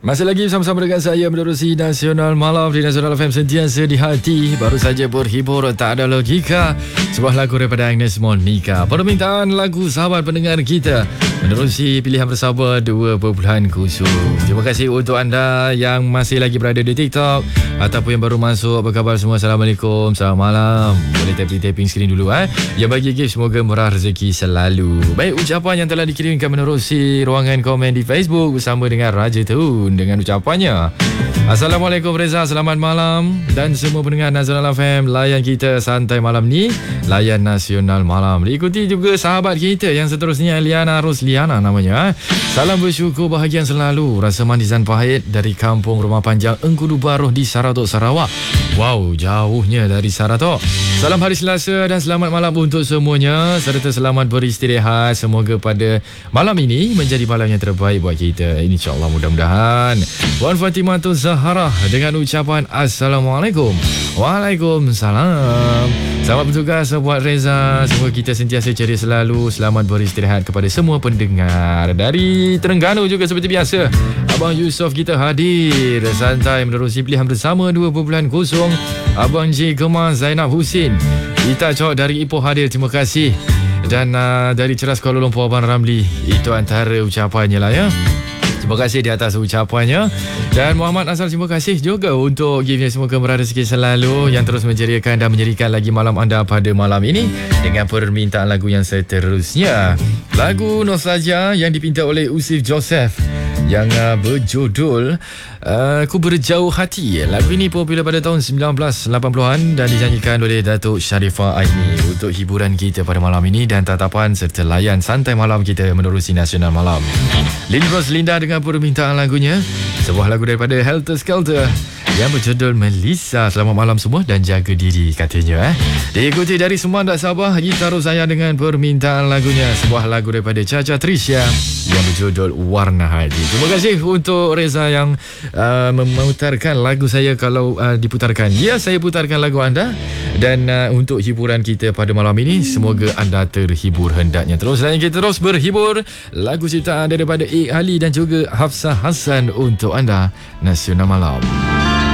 Masih lagi bersama-sama dengan saya menerusi Nasional Malam di Nasional FM, sentiasa di hati. Baru saja berhibur, tak ada logika. Sebuah lagu daripada Agnes Monica. Permintaan lagu sahabat pendengar kita menerusi pilihan bersama 2.0. Terima kasih untuk anda yang masih lagi berada di TikTok ataupun yang baru masuk. Apa khabar semua? Assalamualaikum, selamat malam. Boleh tapping skrin dulu Yang bagi gift semoga murah rezeki selalu. Baik, ucapan yang telah dikirimkan menerusi ruangan komen di Facebook bersama dengan Raja Tun dengan ucapannya. Assalamualaikum Reza, selamat malam. Dan semua pendengar Nasional FM, layan kita santai malam ni, layan Nasional Malam. Diikuti juga sahabat kita yang seterusnya, Liana Rosliana namanya. Salam bersyukur, bahagian selalu, rasa manis dan pahit dari kampung Rumah Panjang Engkudu Baruh di Saratok, Sarawak. Wow, jauhnya dari Saratok. Salam hari Selasa dan selamat malam untuk semuanya, serta selamat beristirahat. Semoga pada malam ini menjadi malam yang terbaik buat kita, InsyaAllah, mudah-mudahan. Puan Fatimah Zahara dengan ucapan Assalamualaikum. Waalaikumsalam. Selamat bertugas buat Reza. Semoga kita sentiasa ceria selalu. Selamat beristirahat kepada semua pendengar. Dari Terengganu juga seperti biasa, Abang Yusof kita hadir santai menerusi pilihan bersama 2.0. Abang J Gemar Zainab Husin, Ita Cok dari Ipoh hadir, terima kasih. Dan dari Ceras Kuala Lumpur, Abang Ramli, itu antara ucapannya lah ya. Terima kasih di atas ucapannya. Dan Muhammad Asal, terima kasih juga untuk giftnya. Semoga murah rezeki selalu, yang terus menceriakan dan menyerikan lagi malam anda pada malam ini dengan permintaan lagu yang seterusnya. Lagu Nostalgia yang dipinta oleh Usif Joseph yang berjudul Ku Berjauh Hati. Lagu ini popular pada tahun 1980-an dan dinyanyikan oleh Datuk Sharifah Aini untuk hiburan kita pada malam ini dan tatapan serta layan santai malam kita menerusi Nasional Malam. Lily Roslinda dengan permintaan lagunya, sebuah lagu daripada Helter Skelter yang berjudul Melissa. Selamat malam semua dan jaga diri katanya. Diikuti dari Semandak Sabah, Gitaro Saya dengan permintaan lagunya, sebuah lagu daripada Caca Trisha yang berjudul Warna Hati. Terima kasih untuk Reza yang memutarkan lagu saya kalau diputarkan. Ya, saya putarkan lagu anda. Dan untuk hiburan kita pada malam ini, semoga anda terhibur hendaknya. Terus lain kita terus berhibur. Lagu ciptaan daripada Ali dan juga Hafsah Hassan untuk anda, Nasional Malam.